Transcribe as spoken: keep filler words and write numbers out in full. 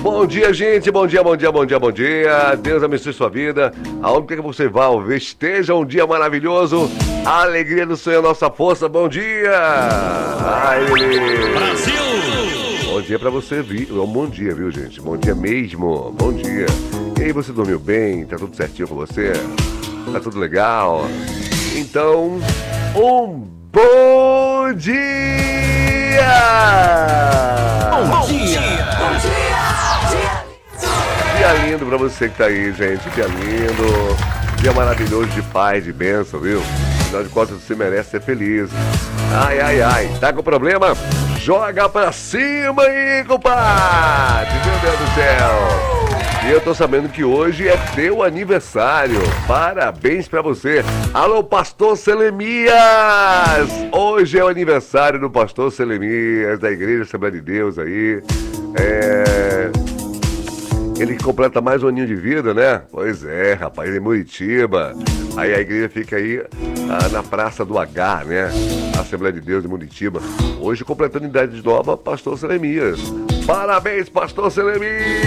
Bom dia, gente. Bom dia, bom dia, bom dia, bom dia. Deus abençoe sua vida. Aonde quer que você vá, esteja um dia maravilhoso. A alegria do Senhor é a nossa força. Bom dia. Ai, Brasil. Bom dia pra você, viu? Bom dia, viu, gente? Bom dia mesmo. Bom dia. E aí, você dormiu bem? Tá tudo certinho com você? Tá tudo legal? Então, um bom dia! Bom dia! Bom dia! Dia lindo pra você que tá aí, gente. Dia lindo. Dia maravilhoso de paz, de bênção, viu? Afinal de contas, você merece ser feliz. Ai, ai, ai. Tá com problema? Joga pra cima aí, compadre! Meu Deus do céu! E eu tô sabendo que hoje é teu aniversário. Parabéns pra você. Alô, Pastor Selemias! Hoje é o aniversário do Pastor Selemias, da Igreja Assembleia de Deus aí. É... Ele completa mais um aninho de vida, né? Pois é, rapaz, ele é Muritiba. Aí a igreja fica aí ah, na Praça do H, né? A Assembleia de Deus de Muritiba. Hoje completando idade nova, Pastor Selemias. Parabéns, Pastor Selemias!